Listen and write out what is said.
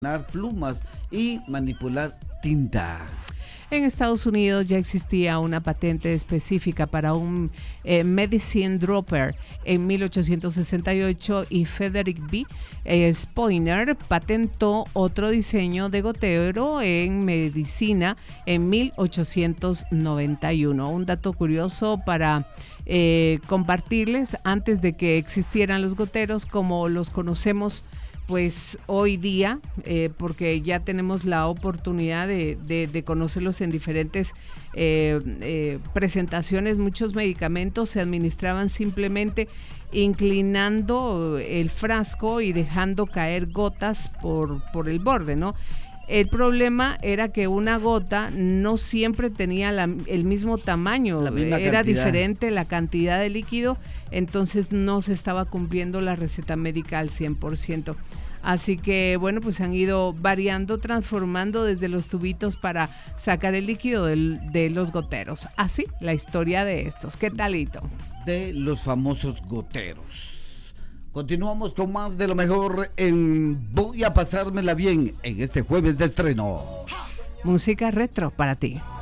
plumas y manipular tinta. En Estados Unidos ya existía una patente específica para un medicine dropper en 1868 y Frederick B. Spoiner patentó otro diseño de gotero en medicina en 1891. Un dato curioso para compartirles: antes de que existieran los goteros como los conocemos pues hoy día, porque ya tenemos la oportunidad de conocerlos en diferentes presentaciones. Muchos medicamentos se administraban simplemente inclinando el frasco y dejando caer gotas por el borde, ¿no? El problema era que una gota no siempre tenía el mismo tamaño, era diferente la cantidad de líquido, entonces no se estaba cumpliendo la receta médica al 100%. Así que bueno, pues han ido variando, transformando desde los tubitos para sacar el líquido de los goteros. Así la historia de estos. ¿Qué talito? De los famosos goteros. Continuamos con más de lo mejor en Voy a pasármela bien en este jueves de estreno. Música retro para ti.